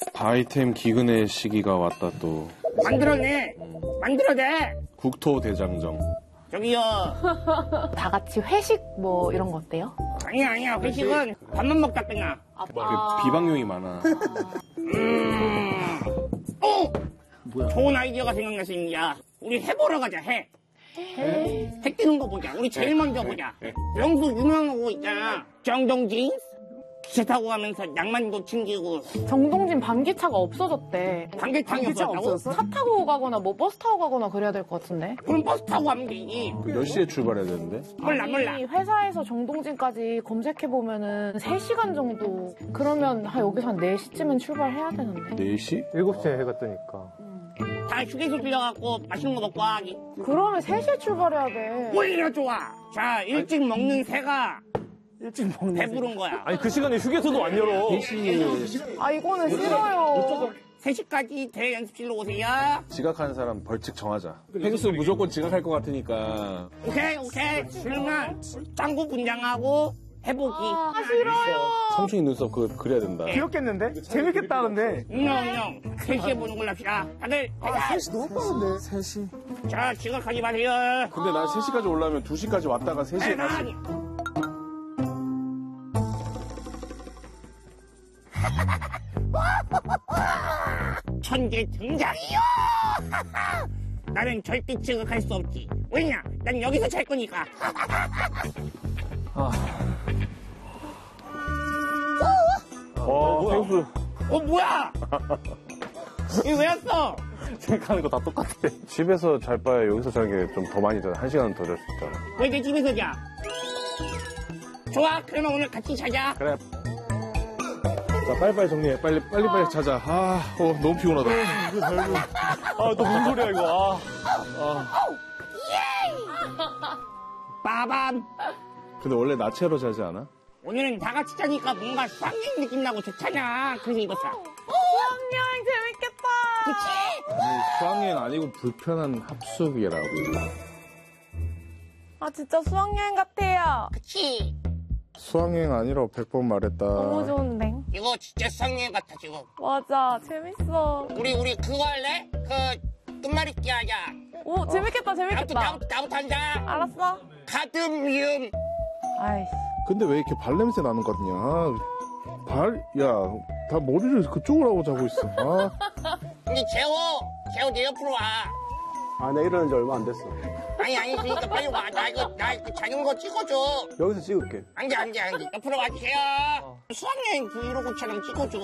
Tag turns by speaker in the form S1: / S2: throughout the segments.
S1: 아이템 기근의 시기가 왔다 또.
S2: 만들어내. 만들어내.
S1: 국토대장정.
S2: 저기요.
S3: 다 같이 회식 뭐 이런 거 어때요?
S2: 아니야. 회식은 밥만 먹다 끝나.
S1: 비방용이 많아.
S2: 뭐야? 좋은 아이디어가 생각났습니다. 우리 해 보러 가자, 해. 해 뜨는 거 보자. 우리 제일 먼저 보자. 명수 유명한 거 있잖아. 정동진. 기차 타고 가면서 낭만도 챙기고.
S3: 정동진 밤기차가 없어졌대.
S2: 밤기차가 없어졌다고?
S3: 차 타고 가거나 뭐 버스 타고 가거나 그래야 될 것 같은데.
S2: 그럼 버스 타고 가면 되지.
S1: 몇 시에 출발해야 되는데?
S2: 몰라.
S3: 아니, 회사에서 정동진까지 검색해보면은 3시간 정도. 그러면 여기서 한 4시쯤엔 출발해야 되는데.
S1: 4시?
S4: 7시에 해가 뜨니까.
S2: 다 휴게소 들려갖고 맛있는 거 먹고 하기.
S3: 그러면 3시에 출발해야 돼.
S2: 오히려 좋아. 자, 일찍 먹는 새가
S4: 일찍 먹는
S2: 배부른 거야.
S4: 아니 그 시간에 휴게소도 안 열어.
S3: 아, 이거는 싫어요.
S2: 3시까지 대연습실로 오세요.
S1: 지각하는 사람 벌칙 정하자. 펭수 무조건 지각할 것 같으니까.
S2: 오케이. 그러면 짱구 분장하고 해보기.
S3: 아, 싫어요.
S1: 삼촌이 눈썹 그래야 된다.
S4: 귀엽겠는데? 재밌겠다 근데.
S2: 운영. 3시에 보는 걸로 합시다. 다들 가자.
S4: 3시 너무 빠른데. 3시.
S2: 자, 지각하지 마세요.
S1: 근데 난 3시까지 올라오면 2시까지 왔다가 3시에 다시. 천재 등장이요! 나는 절대 지각할 수 없지. 왜냐? 난 여기서 잘 거니까. 펭수.
S2: 뭐야? 이거 왜 왔어?
S1: 생각하는 거 다 똑같아. 집에서 잘 바야 여기서 자는 게 좀 더 많이 자요. 1시간은 더 잘 수 있잖아.
S2: 왜 내 집에서 자? 좋아, 그러면 오늘 같이 자자.
S1: 그래. 자, 빨리빨리 정리해. 빨리 자자. 너무 피곤하다.
S4: 또 무슨 소리야 이거.
S2: 빠밤.
S1: 근데 원래 나체로 자지 않아?
S2: 오늘은 다 같이 자니까 뭔가 수학여행 느낌 나고 좋잖아. 그래서 입었어.
S3: 수학여행 재밌겠다.
S2: 그치?
S1: 아니, 수학여행 아니고 불편한 합숙이라고.
S3: 아, 진짜 수학여행 같아요.
S2: 그치?
S1: 수학여행 아니라고 100번 말했다.
S3: 너무 좋은데.
S2: 이거 진짜 수학여행 같아, 지금.
S3: 맞아, 재밌어.
S2: 우리 그거 할래? 끝말잇기 하자.
S3: 오, 재밌겠다.
S2: 나부터 한다.
S3: 알았어.
S2: 카드뮴.
S3: 아이씨.
S1: 근데 왜 이렇게 발냄새 나는 거 같냐? 다 머리를 그쪽으로 하고 자고 있어.
S2: 근데 재호 내 옆으로 와.
S5: 나 일어난 지 얼마 안 됐어.
S2: 아니, 그러니까 빨리 와. 나 이거 자는 거 찍어줘.
S5: 여기서 찍을게.
S2: 안 돼. 옆으로 와주세요. 수학여행 브이로그처럼 찍어줘.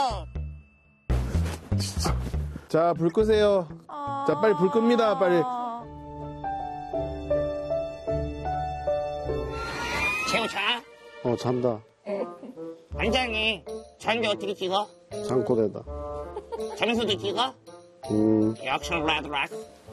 S1: 자, 불 끄세요. 자, 빨리 불 끕니다, 빨리.
S2: 재호 자.
S5: 잔다.
S2: 완전히 자는데 어떻게 찍어?
S5: 잠꼬대다.
S2: 자면서도 찍어? 역시 레드락.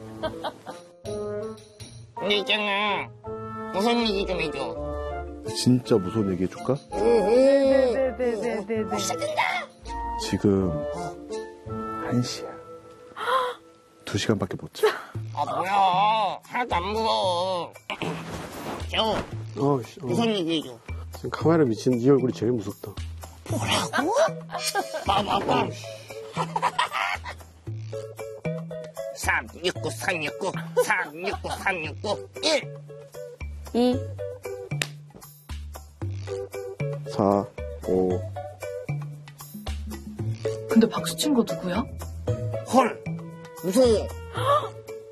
S2: 근데 있잖아, 무슨 얘기 좀 해줘.
S1: 진짜 무서운 얘기 해줄까?
S3: 네네네네네.
S2: 시작된다.
S1: 지금 1시야. 2시간밖에 못 자.
S2: 뭐야. 하나도 안 무서워. 재호, 무슨 얘기 해줘.
S5: 지금 카메라 비치는 네 얼굴이 제일 무섭다.
S2: 뭐라고? 봐봐. 369 1
S3: 2
S5: 4, 5.
S6: 근데 박수 친 거 누구야?
S2: 헐, 무서워.